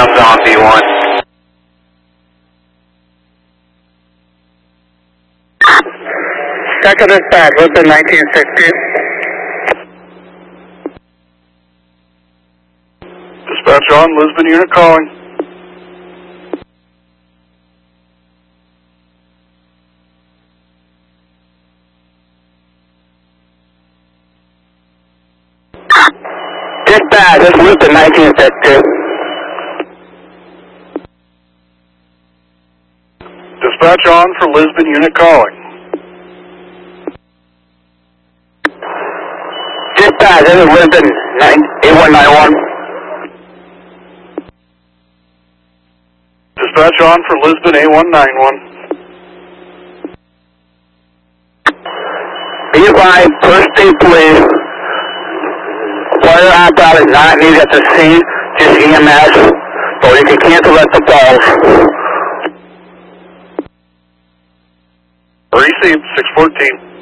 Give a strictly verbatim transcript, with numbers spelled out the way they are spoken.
Sounds on B one. Second dispatch, Lisbon nineteen sixty. Dispatch on, Lisbon unit calling. Dispatch, this is Lisbon nineteen sixty. Dispatch on for Lisbon unit calling. Dispatch, this is Lisbon eight one nine one. Dispatch on for Lisbon A one nine one. Be advised, First State Police. Fire apparatus not needed at the scene, just E M S, so you can cancel at the balls. Received, six fourteen.